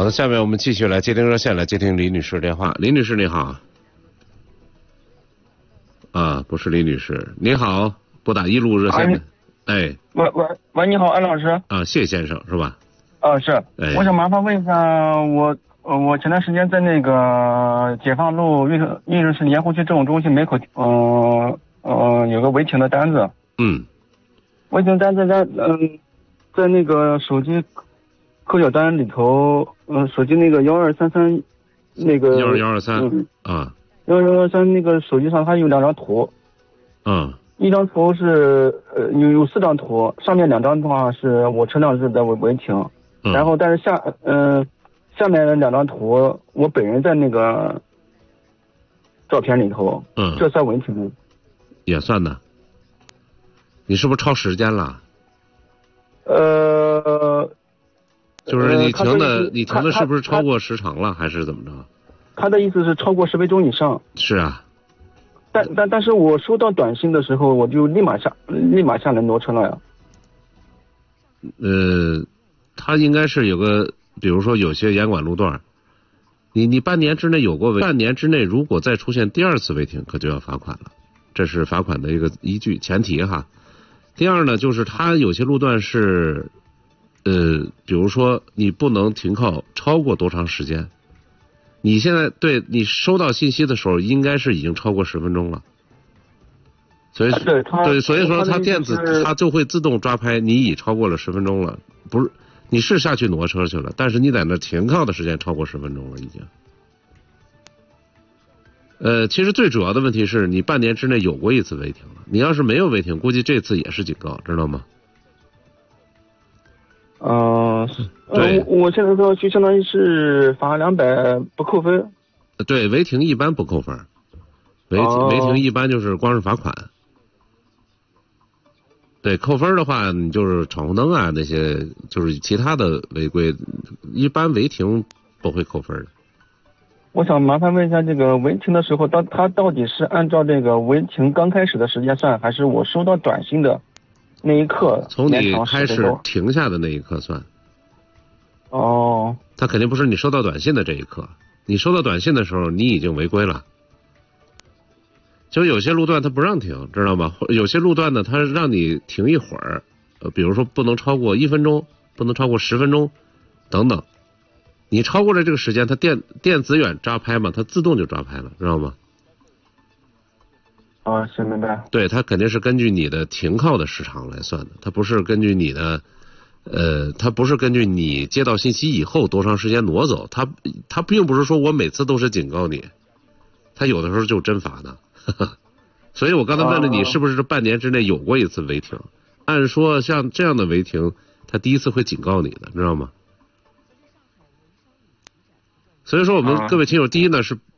好的，下面我们继续来接听热线，来接听李女士电话。李女士你好。啊，不是李女士，你好，拨打一路热线的。哎， 喂，你好，安老师。 啊，谢先生是吧？ 是。 哎， 我想麻烦问一下，我前段时间在那个解放路运城市盐湖区政务中心门口，有个违停的单子。违停单子在那个手机扣缴单里头，手机那个1233那个 12123啊 ，1123那个手机上它有2张图。一张图是有4张图，上面2张的话是我车辆是在违停，然后但是下面的2张图我本人在那个照片里头，这算违停吗？ 也算的。你是不是超时间了？就是你停的是不是超过时长了，还是怎么着？ 他的意思是超过10分钟以上。 是啊。 但是我收到短信的时候，我就立马下来挪车了呀。 他应该是有个，比如说有些严管路段，你半年之内有过半年之内如果再出现第2次违停，可就要罚款了，这是罚款的一个依据前提哈。第二呢，就是他有些路段是，比如说你不能停靠超过多长时间。你现在对你收到信息的时候，应该是已经超过10分钟了，所以所以说它电子它就会自动抓拍你已超过了10分钟了，不是你是下去挪车去了，但是你在那停靠的时间超过10分钟了已经。其实最主要的问题是你半年之内有过1次违停了，你要是没有违停，估计这次也是警告，知道吗？对， 我现在说就相当于是罚200不扣分。 对，违停一般不扣分，违停一般就是光是罚款。对，扣分的话，你就是闯红灯啊那些，就是其他的违规，一般违停不会扣分的。 我想麻烦问一下，这个违停的时候，它到底是按照这个违停刚开始的时间算，还是我收到短信的那一刻从你开始停下的那一刻算？它肯定不是你收到短信的这一刻，你收到短信的时候你已经违规了。就有些路段它不让停，知道吗？有些路段呢，它让你停一会儿，比如说不能超过1分钟，不能超过10分钟，等等。你超过了这个时间，它电子眼抓拍嘛，它自动就抓拍了，知道吗？ 行，明白。对， 它肯定是根据你的停靠的时长来算的，它不是根据你的，它不是根据你接到信息以后多长时间挪走，它并不是说我每次都是警告你，它有的时候就真罚的。所以我刚才问了你是不是半年之内有过1次违停，按说像这样的违停，它第1次会警告你的，知道吗？所以说我们各位亲友，第一呢是